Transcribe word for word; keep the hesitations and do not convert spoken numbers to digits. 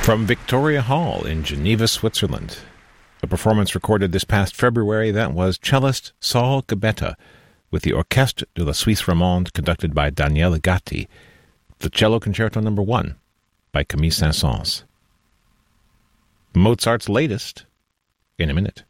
From Victoria Hall in Geneva, Switzerland. A performance recorded this past February, that was cellist Saul Gabetta with the Orchestre de la Suisse Romande conducted by Daniele Gatti, the Cello Concerto Number One by Camille Saint-Saëns. Mozart's latest in a minute.